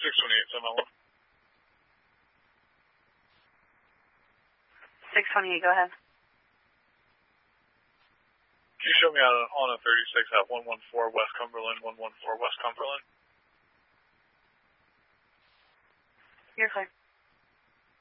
628 on that one. 628, go ahead. Can you show me out on a 36 at 114 West Cumberland, 114 West Cumberland? You're clear.